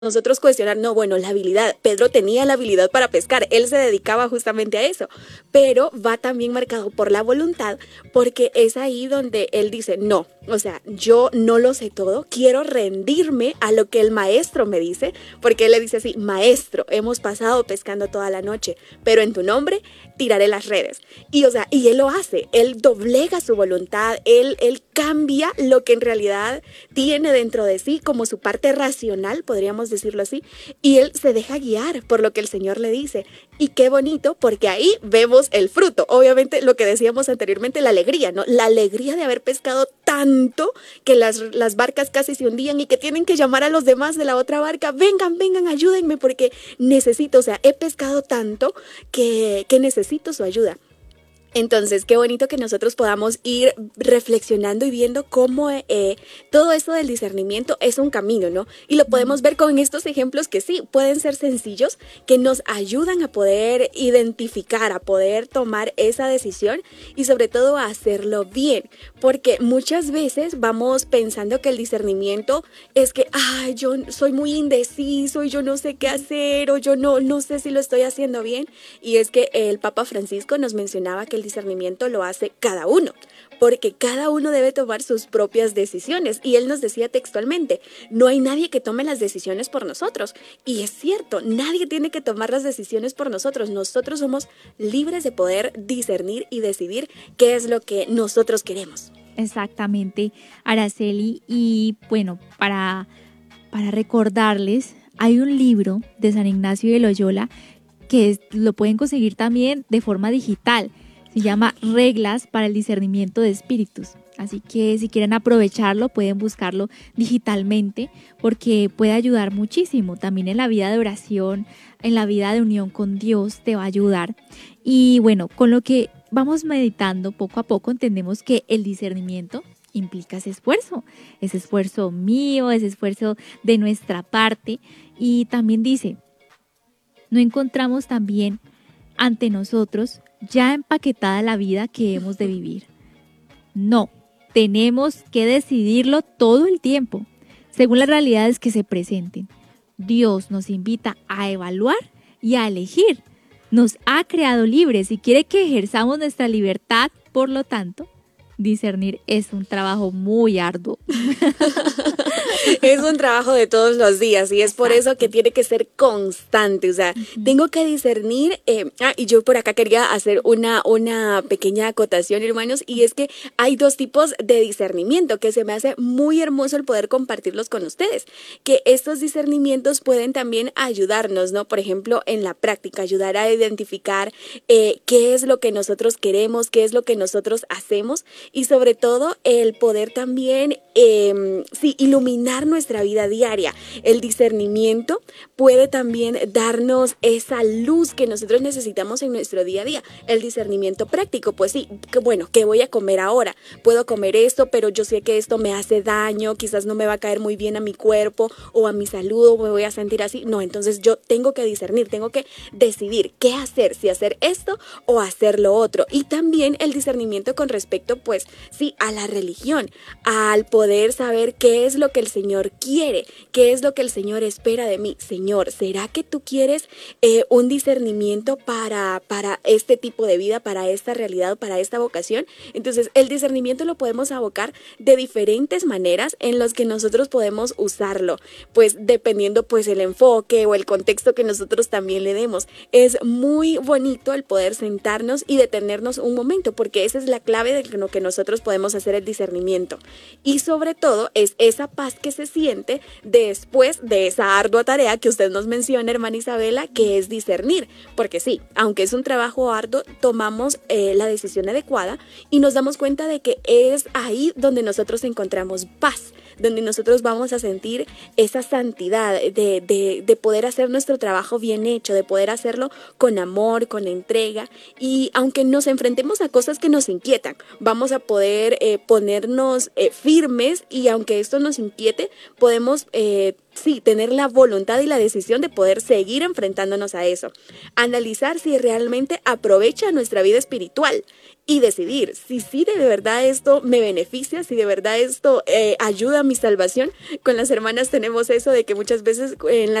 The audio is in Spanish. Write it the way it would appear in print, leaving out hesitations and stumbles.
nosotros cuestionar, no, bueno, la habilidad, Pedro tenía la habilidad para pescar, él se dedicaba justamente a eso, pero va también marcado por la voluntad, porque es ahí donde él dice, no, o sea, yo no lo sé todo, quiero rendirme a lo que el maestro me dice, porque él le dice así, maestro, hemos pasado pescando toda la noche, pero en tu nombre tiraré las redes. Y o sea, y él lo hace, él doblega su voluntad, él cambia lo que en realidad tiene dentro de sí como su parte racional, podríamos decirlo así, y él se deja guiar por lo que el Señor le dice. Y qué bonito, porque ahí vemos el fruto. Obviamente, lo que decíamos anteriormente, la alegría, ¿no? La alegría de haber pescado tanto que las barcas casi se hundían y que tienen que llamar a los demás de la otra barca, vengan, vengan, ayúdenme porque necesito, o sea, he pescado tanto que necesito su ayuda. Entonces, qué bonito que nosotros podamos ir reflexionando y viendo cómo todo eso del discernimiento es un camino, ¿no? Y lo podemos ver con estos ejemplos que sí, pueden ser sencillos, que nos ayudan a poder identificar, a poder tomar esa decisión y sobre todo a hacerlo bien. Porque muchas veces vamos pensando que el discernimiento es que, ay, yo soy muy indeciso y yo no sé qué hacer o yo no sé si lo estoy haciendo bien. Y es que el Papa Francisco nos mencionaba que el discernimiento lo hace cada uno, porque cada uno debe tomar sus propias decisiones. Y él nos decía textualmente, no hay nadie que tome las decisiones por nosotros. Y es cierto, nadie tiene que tomar las decisiones por nosotros. Nosotros somos libres de poder discernir y decidir qué es lo que nosotros queremos. Exactamente, Araceli. Y bueno, para recordarles, hay un libro de San Ignacio de Loyola que lo pueden conseguir también de forma digital. Se llama Reglas para el discernimiento de espíritus. Así que si quieren aprovecharlo, pueden buscarlo digitalmente porque puede ayudar muchísimo. También en la vida de oración, en la vida de unión con Dios te va a ayudar. Y bueno, con lo que vamos meditando poco a poco entendemos que el discernimiento implica ese esfuerzo mío, ese esfuerzo de nuestra parte. Y también dice, no encontramos también ante nosotros ya empaquetada la vida que hemos de vivir. No, tenemos que decidirlo todo el tiempo, según las realidades que se presenten. Dios nos invita a evaluar y a elegir. Nos ha creado libres y quiere que ejerzamos nuestra libertad, por lo tanto, discernir es un trabajo muy arduo. Es un trabajo de todos los días y es por eso que tiene que ser constante, o sea, tengo que discernir, y yo por acá quería hacer una pequeña acotación, hermanos, y es que hay dos tipos de discernimiento que se me hace muy hermoso el poder compartirlos con ustedes, que estos discernimientos pueden también ayudarnos, ¿no? Por ejemplo, en la práctica, ayudar a identificar qué es lo que nosotros queremos, qué es lo que nosotros hacemos y sobre todo el poder también, iluminar nuestra vida diaria. El discernimiento puede también darnos esa luz que nosotros necesitamos en nuestro día a día. El discernimiento práctico, pues sí, bueno, ¿qué voy a comer ahora? Puedo comer esto, pero yo sé que esto me hace daño, quizás no me va a caer muy bien a mi cuerpo o a mi salud o me voy a sentir así. No, entonces yo tengo que discernir, tengo que decidir qué hacer, si hacer esto o hacer lo otro. Y también el discernimiento con respecto, pues sí, a la religión, al poder saber qué es lo que el Señor quiere, qué es lo que el Señor espera de mí. Señor, ¿será que tú quieres un discernimiento para este tipo de vida, para esta realidad, para esta vocación? Entonces, el discernimiento lo podemos abocar de diferentes maneras en los que nosotros podemos usarlo, pues dependiendo pues el enfoque o el contexto que nosotros también le demos. Es muy bonito el poder sentarnos y detenernos un momento, porque esa es la clave de lo que nosotros podemos hacer el discernimiento. Y sobre todo es esa paz que se siente después de esa ardua tarea que usted nos menciona, hermana Isabela, que es discernir. Porque sí, aunque es un trabajo arduo, tomamos la decisión adecuada y nos damos cuenta de que es ahí donde nosotros encontramos paz, donde nosotros vamos a sentir esa santidad de poder hacer nuestro trabajo bien hecho, de poder hacerlo con amor, con entrega. Y aunque nos enfrentemos a cosas que nos inquietan, vamos a poder ponernos firmes y aunque esto nos inquiete, podemos sí, tener la voluntad y la decisión de poder seguir enfrentándonos a eso. Analizar si realmente aprovecha nuestra vida espiritual y decidir si sí de verdad esto me beneficia, si de verdad esto ayuda a mi salvación. Con las hermanas tenemos eso de que muchas veces en